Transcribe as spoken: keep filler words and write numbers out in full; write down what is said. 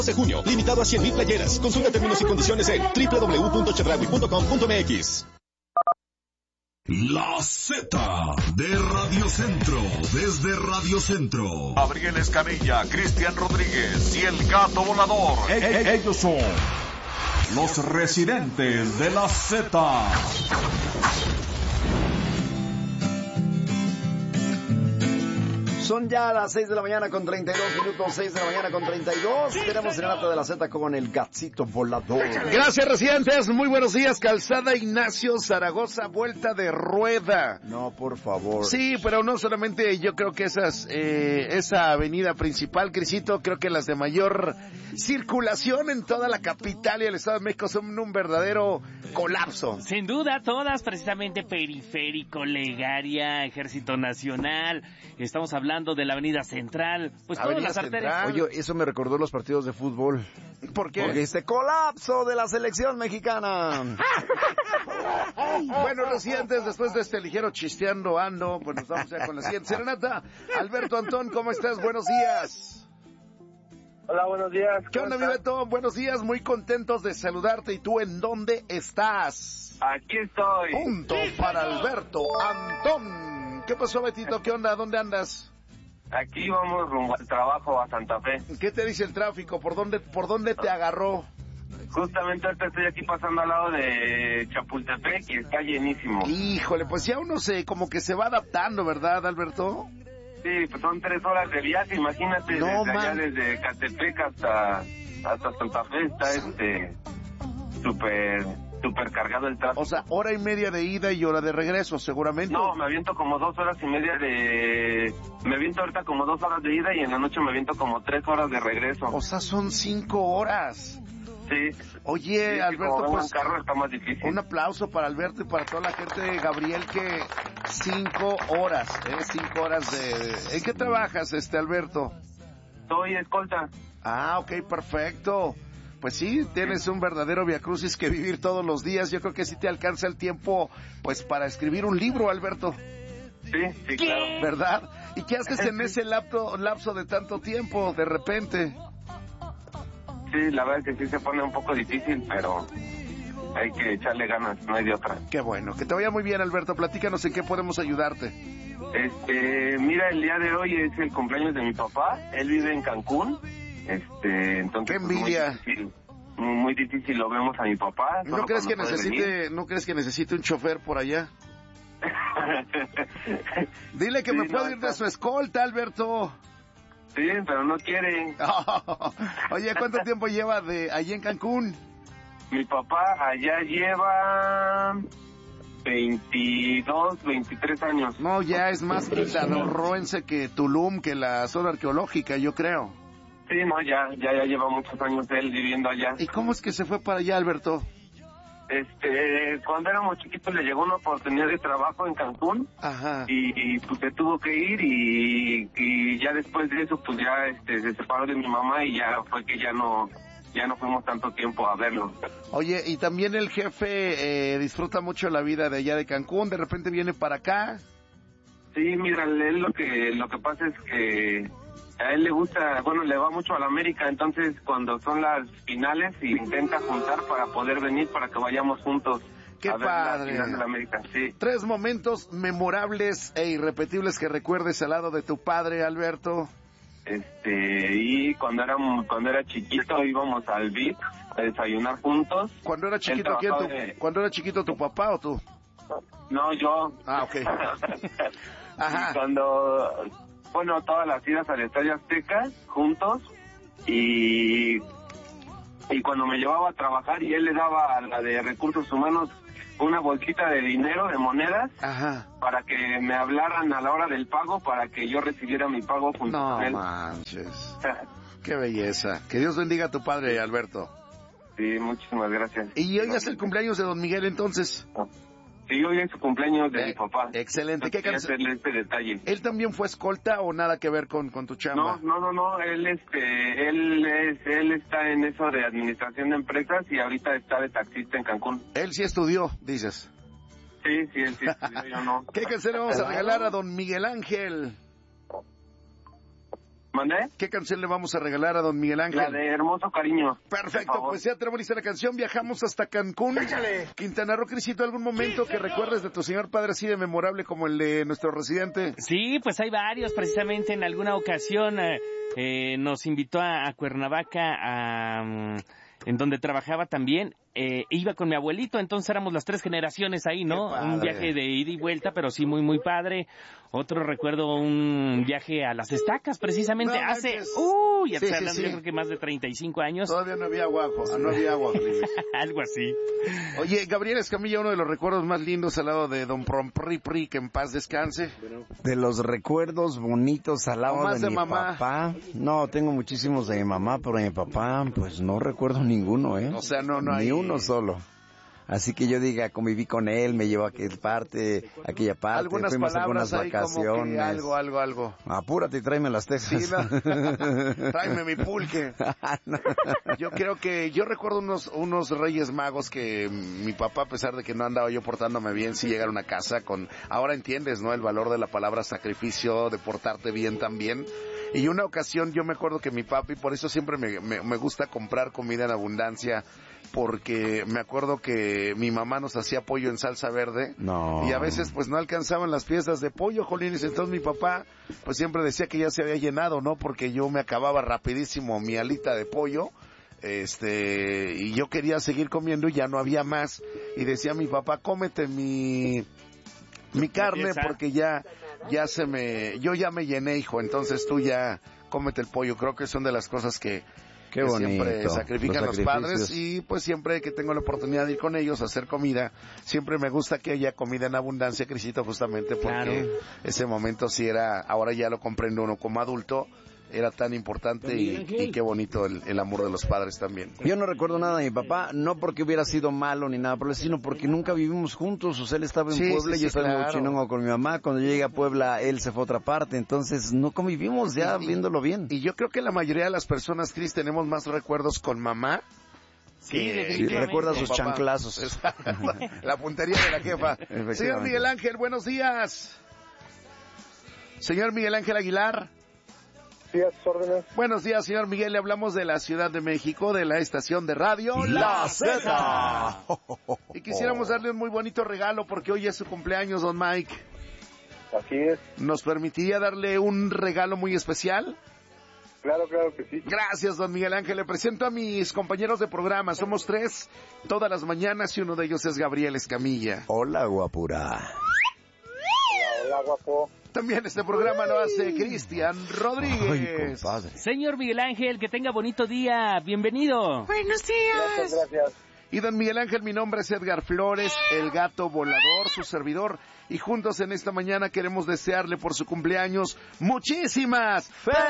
de junio, limitado a cien mil playeras. Consulta términos y condiciones en doble u doble u doble u punto chedraui punto com punto m x. La Z de Radio Centro, desde Radio Centro. Gabriel Escamilla, Cristian Rodríguez y el Gato Volador. E- e- ellos son los residentes de la Z. Son ya las seis de la mañana con treinta y dos minutos, seis de la mañana con treinta y dos. Tenemos el Serenata de la Z con el Gatito Volador. Gracias, residentes. Muy buenos días. Calzada Ignacio Zaragoza, vuelta de rueda. No, por favor. Sí, pero no solamente yo creo que esas, eh, esa avenida principal, Crisito, creo que las de mayor circulación en toda la capital y el Estado de México son un verdadero colapso. Sin duda, todas precisamente Periférico, Legaria, Ejército Nacional. Estamos hablando de la Avenida Central, pues todas Avenida las arterias. Central. Oye, eso me recordó los partidos de fútbol. ¿Por qué? Porque este colapso de la selección mexicana. Bueno, residentes, después de este ligero chisteando ando, pues nos vamos ya con la siguiente serenata. Alberto Antón, ¿cómo estás? Buenos días. Hola, buenos días. ¿Qué onda, mi Beto? Buenos días, muy contentos de saludarte. ¿Y tú en dónde estás? Aquí estoy. Punto para Alberto Antón. ¿Qué pasó, Betito? ¿Qué onda? ¿Dónde andas? Aquí vamos rumbo al trabajo a Santa Fe. ¿Qué te dice el tráfico? ¿Por dónde, por dónde te agarró? Justamente ahorita estoy aquí pasando al lado de Chapultepec y está llenísimo. Híjole, pues ya uno se, como que se va adaptando, ¿verdad, Alberto? Sí, pues son tres horas de viaje, imagínate, No, desde allá, man. desde Catepec hasta, hasta Santa Fe está este súper, súper cargado el tráfico. O sea, hora y media de ida y hora de regreso, seguramente. No, me aviento como dos horas y media de... Me aviento ahorita como dos horas de ida y en la noche me aviento como tres horas de regreso. O sea, son cinco horas. Sí. Oye, Sí, Alberto, como pues un carro está más difícil. un aplauso para Alberto y para toda la gente de Gabriel que cinco horas, ¿eh? Cinco horas de... ¿En qué trabajas, este, Alberto? Soy escolta. Ah, ok, perfecto. Pues sí, tienes un verdadero viacrucis que vivir todos los días. Yo creo que sí te alcanza el tiempo, pues, para escribir un libro, Alberto. Sí, sí, claro. ¿Verdad? ¿Y qué haces en ese lapso, lapso de tanto tiempo, de repente? Sí, la verdad es que sí se pone un poco difícil, pero hay que echarle ganas, no hay de otra. Qué bueno, que te vaya muy bien, Alberto. Platícanos en qué podemos ayudarte. Este, mira, el día de hoy es el cumpleaños de mi papá. Él vive en Cancún. Este, entonces... ¡Qué pues, envidia! muy difícil, muy, muy difícil lo vemos a mi papá. ¿No solo crees que cuando puede necesite, no crees que necesite un chofer por allá? Dile que Sí, me puedo no, ir de está- su escolta, Alberto. Sí, pero no quieren. Oye, ¿cuánto tiempo lleva de allí en Cancún? Mi papá allá lleva veintidós, veintitrés años. No, ya es más quintanarroense que Tulum, que la zona arqueológica, yo creo. Sí, no, ya, ya, ya lleva muchos años él viviendo allá. ¿Y cómo es que se fue para allá, Alberto? Este, cuando éramos chiquitos le llegó una oportunidad de trabajo en Cancún. Ajá. Y, y, pues se tuvo que ir y, y ya después de eso pues ya este, se separó de mi mamá y ya fue que ya no ya no fuimos tanto tiempo a verlo. Oye, y también el jefe eh, disfruta mucho la vida de allá de Cancún, de repente viene para acá. Sí, mira, él lo que lo que pasa es que a él le gusta, bueno, le va mucho a la América, entonces cuando son las finales intenta juntar para poder venir para que vayamos juntos. ¡Qué a ver padre! la final de la América, sí. Tres momentos memorables e irrepetibles que recuerdes al lado de tu padre, Alberto. Este, y cuando era cuando era chiquito íbamos al V I P a desayunar juntos. Cuando era chiquito, Él ¿quién? Tu, trabajaba de- ¿Cuando era chiquito tu papá o tú? No, yo. Ah, ok. Ajá. Y cuando, bueno, todas las idas al Estadio Azteca juntos y y cuando me llevaba a trabajar y él le daba a la de Recursos Humanos una bolsita de dinero, de monedas, Ajá. para que me hablaran a la hora del pago para que yo recibiera mi pago junto No con él. manches. Qué belleza. Que Dios bendiga a tu padre, Alberto. Sí, muchísimas gracias. Y hoy es el cumpleaños de don Miguel, entonces. Sí, hoy es su cumpleaños de Eh, mi papá. excelente. ¿Qué Quería canción? hacerle este detalle. ¿Él también fue escolta o nada que ver con, con tu No, chamba? no, no, no, él este, él es, él está en eso de administración de empresas y ahorita está de taxista en Cancún. Él sí estudió, dices. Sí, sí, él sí estudió, yo no. ¿Qué canción le vamos a regalar a don Miguel Ángel? ¿Mandé? ¿Qué canción le vamos a regalar a don Miguel Ángel? La de Hermoso Cariño. Perfecto, pues ya tenemos lista la canción. Viajamos hasta Cancún. ¡Échale! Quintana Roo, Crisito, ¿algún momento que recuerdes de tu señor padre así de memorable como el de nuestro residente? Sí, pues hay varios. Precisamente en alguna ocasión eh, eh, nos invitó a, a Cuernavaca, a, um, en donde trabajaba también. Eh, iba con mi abuelito, entonces éramos las tres generaciones ahí, ¿no? Un viaje de ida y vuelta, pero sí muy, muy padre. Otro recuerdo un viaje a Las Estacas, precisamente, no, hace, uh, ya sí, te sí, hablando, sí. yo creo que más de treinta y cinco años. Todavía no había agua, no había agua. Algo así. Oye, Gabriel Escamilla, uno de los recuerdos más lindos al lado de don Prompripri, que en paz descanse. De los recuerdos bonitos al lado más de, de mi mamá. papá. No, tengo muchísimos de mi mamá, pero de mi papá, pues no recuerdo ninguno, ¿eh? O sea, no, no Ni hay... uno solo. Así que yo diga, conviví con él, me llevó a aquella parte, aquella parte, algunas fuimos a algunas palabras ahí vacaciones. como que algo, algo, algo. Apúrate y tráeme las Texas. Sí, no. Tráeme mi pulque. No. Yo creo que, yo recuerdo unos unos Reyes Magos que mi papá, a pesar de que no andaba yo portándome bien, sí llegaron a casa con, ahora entiendes, ¿no? El valor de la palabra sacrificio, de portarte bien también. Y una ocasión yo me acuerdo que mi papi, por eso siempre me, me, me gusta comprar comida en abundancia, porque me acuerdo que mi mamá nos hacía pollo en salsa verde. No. Y a veces pues no alcanzaban las piezas de pollo, jolines. Entonces mi papá pues siempre decía que ya se había llenado, ¿no? Porque yo me acababa rapidísimo mi alita de pollo. Este, y yo quería seguir comiendo y ya no había más. Y decía mi papá, cómete mi... mi carne porque ya ya se me yo ya me llené, hijo, entonces tú ya cómete el pollo. Creo que son de las cosas que, Qué que bonito, siempre sacrifican los, los padres, y pues siempre que tengo la oportunidad de ir con ellos a hacer comida, siempre me gusta que haya comida en abundancia, Crisito, justamente porque Claro. ese momento sí era, ahora ya lo comprendo uno como adulto, era tan importante y, y qué bonito el, el amor de los padres también. Yo no recuerdo nada de mi papá, no porque hubiera sido malo ni nada por el estilo, sino porque nunca vivimos juntos. O sea, él estaba en Sí, Puebla sí, y sí, yo estaba en claro. Huachinango con mi mamá. Cuando yo llegué a Puebla, él se fue a otra parte. Entonces, no convivimos ya Y- viéndolo bien. Y yo creo que la mayoría de las personas, Cris, tenemos más recuerdos con mamá. Sí, que- Sí, definitivamente. recuerda sus Con papá. chanclazos. La puntería de la jefa. Efectivamente. Señor Miguel Ángel, buenos días. Señor Miguel Ángel Aguilar. Sí, a sus órdenes. Buenos días, señor Miguel. Le hablamos de la Ciudad de México, de la estación de radio La Zeta. Y quisiéramos darle un muy bonito regalo porque hoy es su cumpleaños, don Mike. Así es. ¿Nos permitiría darle un regalo muy especial? Claro, claro que sí. Gracias, don Miguel Ángel. Le presento a mis compañeros de programa. Somos tres todas las mañanas y uno de ellos es Gabriel Escamilla. Hola, guapura. Hola, hola, guapo. También este programa lo hace Cristian Ay, Rodríguez. compadre. Señor Miguel Ángel, que tenga bonito día. Bienvenido. Gracias, gracias. Y don Miguel Ángel, mi nombre es Edgar Flores, el gato volador, su servidor. Y juntos en esta mañana queremos desearle por su cumpleaños muchísimas